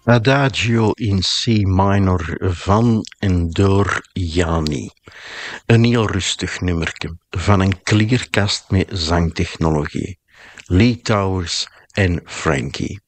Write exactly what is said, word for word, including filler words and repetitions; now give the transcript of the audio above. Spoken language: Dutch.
Adagio in C minor van en door Jani. Een heel rustig nummerke van een klierkast met zangtechnologie. Lee Towers en Frankie.